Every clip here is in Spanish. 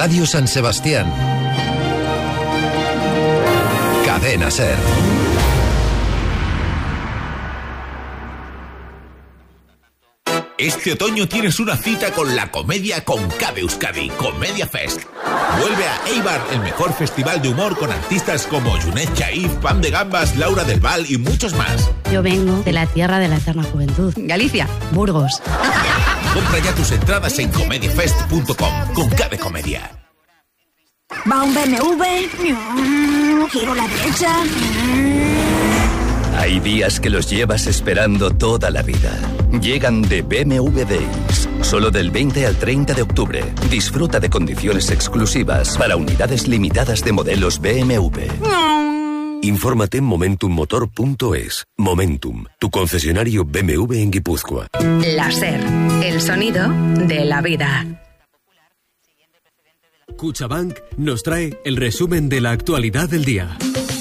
Radio San Sebastián. Cadena SER. Este otoño tienes una cita con la comedia con K de Euskadi, Comedia Fest. Vuelve a Eibar, el mejor festival de humor con artistas como Junet Chaif, Pam de Gambas, Laura del Val y muchos más. Yo vengo de la tierra de la eterna juventud. Galicia, Burgos. Compra ya tus entradas en comediafest.com con K de Comedia. Va un BMW, giro a la derecha. Hay días que los llevas esperando toda la vida. Llegan de BMW Days. Solo del 20 al 30 de octubre. Disfruta de condiciones exclusivas para unidades limitadas de modelos BMW. Infórmate en momentummotor.es. Momentum, tu concesionario BMW en Guipúzcoa. La SER, el sonido de la vida. Cuchabank nos trae el resumen de la actualidad del día.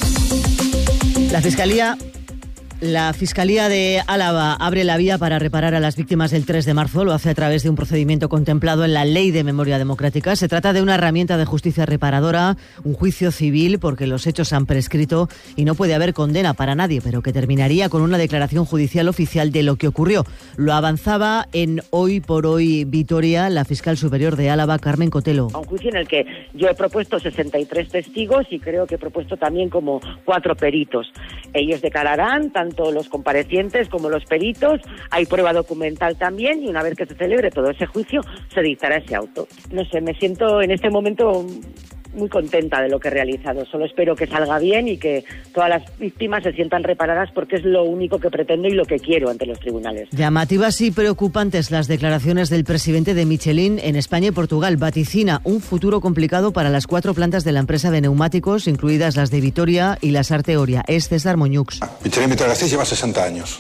La Fiscalía de Álava abre la vía para reparar a las víctimas del 3 de marzo. Lo hace a través de un procedimiento contemplado en la Ley de Memoria Democrática. Se trata de una herramienta de justicia reparadora, un juicio civil porque los hechos han prescrito y no puede haber condena para nadie, pero que terminaría con una declaración judicial oficial de lo que ocurrió. Lo avanzaba en Hoy por Hoy Vitoria la fiscal superior de Álava, Carmen Cotelo. Un juicio en el que yo he propuesto 63 testigos y creo que he propuesto también como 4 peritos. Ellos declararán, tanto los comparecientes como los peritos, hay prueba documental también y una vez que se celebre todo ese juicio se dictará ese auto. No sé, me siento en este momento muy contenta de lo que he realizado. Solo espero que salga bien y que todas las víctimas se sientan reparadas porque es lo único que pretendo y lo que quiero ante los tribunales. Llamativas y preocupantes las declaraciones del presidente de Michelin en España y Portugal. Vaticina un futuro complicado para las 4 plantas de la empresa de neumáticos, incluidas las de Vitoria y las Arteoria. Es César Moñux. Michelin Vitoria-Gasteiz lleva 60 años.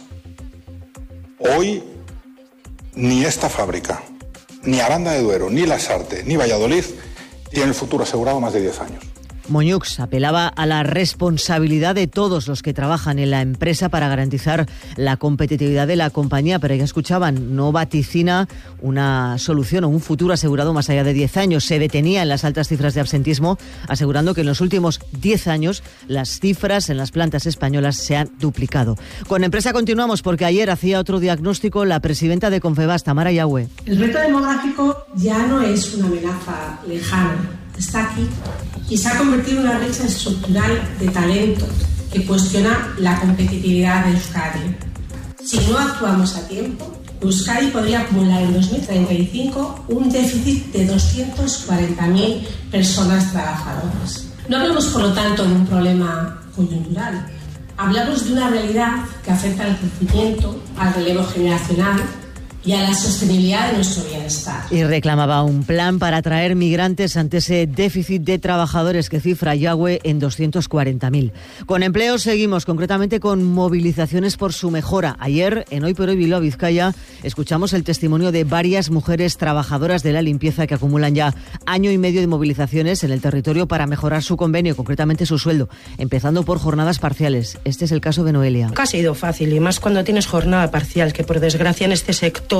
Hoy ni esta fábrica, ni Aranda de Duero, ni Las Artes, ni Valladolid tiene el futuro asegurado más de 10 años. Moñux apelaba a la responsabilidad de todos los que trabajan en la empresa para garantizar la competitividad de la compañía, pero ya escuchaban, no vaticina una solución o un futuro asegurado más allá de 10 años. Se detenía en las altas cifras de absentismo, asegurando que en los últimos 10 años las cifras en las plantas españolas se han duplicado. Con empresa continuamos porque ayer hacía otro diagnóstico la presidenta de Confebask, Tamara Yagüe. El reto demográfico ya no es una amenaza lejana. Está aquí y se ha convertido en una brecha estructural de talento que cuestiona la competitividad de Euskadi. Si no actuamos a tiempo, Euskadi podría acumular en 2035 un déficit de 240.000 personas trabajadoras. No hablamos, por lo tanto, de un problema coyuntural. Hablamos de una realidad que afecta al crecimiento, al relevo generacional y a la sostenibilidad de nuestro bienestar. Y reclamaba un plan para atraer migrantes ante ese déficit de trabajadores que cifra Yagüe en 240.000. Con empleo seguimos, concretamente con movilizaciones por su mejora. Ayer, en Hoy por Hoy Bilbao Vizcaya, escuchamos el testimonio de varias mujeres trabajadoras de la limpieza que acumulan ya año y medio de movilizaciones en el territorio para mejorar su convenio, concretamente su sueldo, empezando por jornadas parciales. Este es el caso de Noelia. Nunca ha sido fácil, y más cuando tienes jornada parcial, que por desgracia en este sector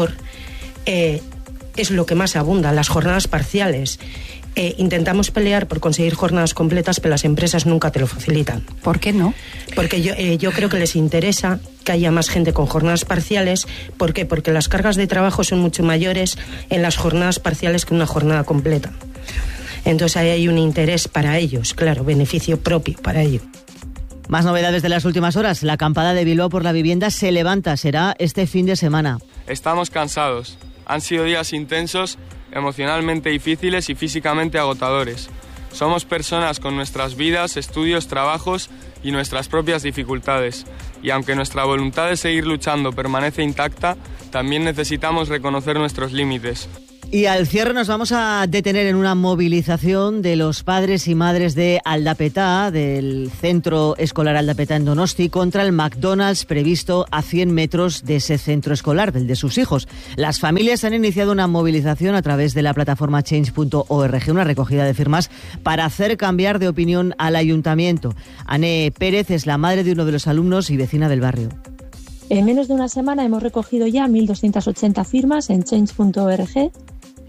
es lo que más abunda, las jornadas parciales. Intentamos pelear por conseguir jornadas completas, pero las empresas nunca te lo facilitan. ¿Por qué no? Porque yo creo que les interesa que haya más gente con jornadas parciales. ¿Por qué? Porque las cargas de trabajo son mucho mayores en las jornadas parciales que en una jornada completa. Entonces ahí hay un interés para ellos, claro, beneficio propio para ellos. Más novedades de las últimas horas. La acampada de Bilbao por la vivienda se levanta. Será este fin de semana. Estamos cansados. Han sido días intensos, emocionalmente difíciles y físicamente agotadores. Somos personas con nuestras vidas, estudios, trabajos y nuestras propias dificultades. Y aunque nuestra voluntad de seguir luchando permanece intacta, también necesitamos reconocer nuestros límites. Y al cierre nos vamos a detener en una movilización de los padres y madres de Aldapetá, del centro escolar Aldapetá en Donosti, contra el McDonald's previsto a 100 metros de ese centro escolar, del de sus hijos. Las familias han iniciado una movilización a través de la plataforma change.org, una recogida de firmas para hacer cambiar de opinión al ayuntamiento. Ane Pérez es la madre de uno de los alumnos y vecina del barrio. En menos de una semana hemos recogido ya 1.280 firmas en change.org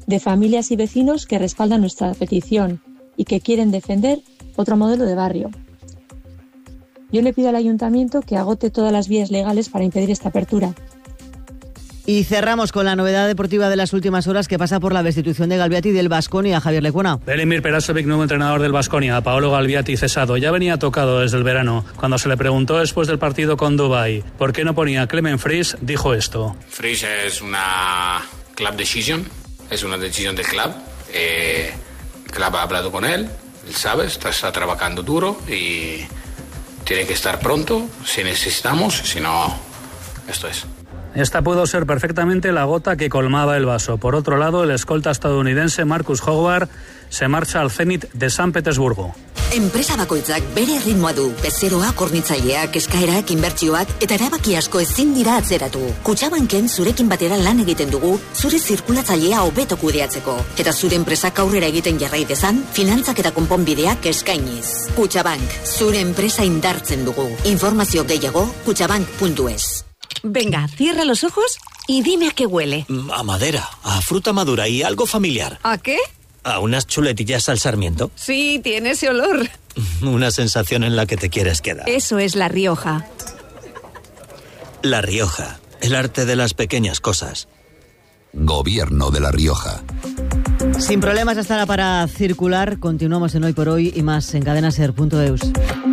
de familias y vecinos que respaldan nuestra petición y que quieren defender otro modelo de barrio. Yo le pido al Ayuntamiento que agote todas las vías legales para impedir esta apertura. Y cerramos con la novedad deportiva de las últimas horas, que pasa por la destitución de Galbiati del Baskonia. Javier Lecuona. Velimir Perasovic, nuevo entrenador del Baskonia. Paolo Galbiati cesado. Ya venía tocado desde el verano. Cuando se le preguntó después del partido con Dubái por qué no ponía a Clement Fries, dijo esto. Fries es una club decision, es una decisión del club. El club ha hablado con él sabe, está trabajando duro y tiene que estar pronto si necesitamos, si no, esto es. Esta pudo ser perfectamente la gota que colmaba el vaso. Por otro lado, el escolta estadounidense Marcus Howard se marcha al Zenit de San Petersburgo. Enpresa bakoitzak bere ritmoa du. Bezeroak, hornitzaileak, eskaerak, inbertsioak eta erabaki asko ezin dira atzeratu. Kutxabanken zurekin batera lan egiten dugu, zure zirkulatzailea hobeto kudeatzeko. Eta zure enpresak aurrera egiten jarrai dezan, finantzak eta konponbideak eskainiz. Kutxabank, zure enpresa indartzen dugu. Informazio gehiago, kutxabank.es. Venga, cierra los ojos y dime a qué huele. A madera, a fruta madura y algo familiar. ¿A qué? A unas chuletillas al sarmiento. Sí, tiene ese olor. Una sensación en la que te quieres quedar. Eso es La Rioja. La Rioja, el arte de las pequeñas cosas. Gobierno de La Rioja. Sin problemas hasta ahora para circular. Continuamos en Hoy por Hoy y más en cadenaser.eus.